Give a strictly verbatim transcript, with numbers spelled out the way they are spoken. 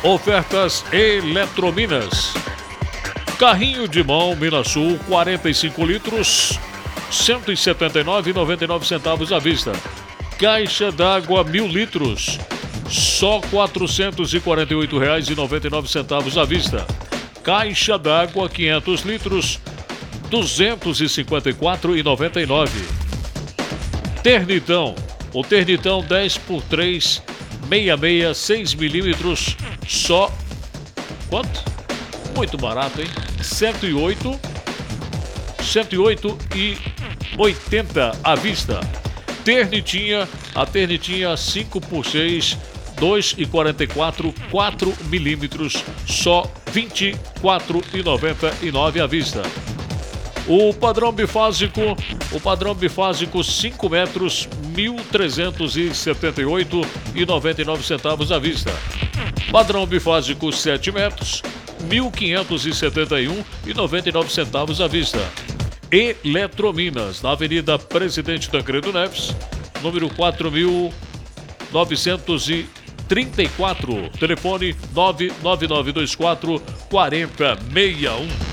Ofertas Eletrominas. Carrinho de mão Minasul, quarenta e cinco litros, cento e setenta e nove reais e noventa e nove centavos à vista. Caixa d'água mil litros, só quatrocentos e quarenta e oito reais e noventa e nove centavos à vista. Caixa d'água quinhentos litros, duzentos e cinquenta e quatro reais e noventa e nove centavos. Ternitão, o Ternitão dez por três, sessenta e seis, seis milímetros, só quanto? Muito barato, hein? cento e oito, cento e oito e oitenta à vista. Ternitinha, a Ternitinha cinco por seis, dois e quarenta e quatro, quatro milímetros, só vinte e quatro reais e noventa e nove à vista. O padrão bifásico, o padrão bifásico cinco metros, mil trezentos e setenta e oito reais e noventa e nove centavos à vista. Padrão bifásico sete metros, mil quinhentos e setenta e um reais e noventa e nove centavos à vista. Eletrominas, na Avenida Presidente Tancredo Neves, número quatro mil novecentos e trinta e quatro. Telefone nove nove nove dois quatro, quatro zero seis um.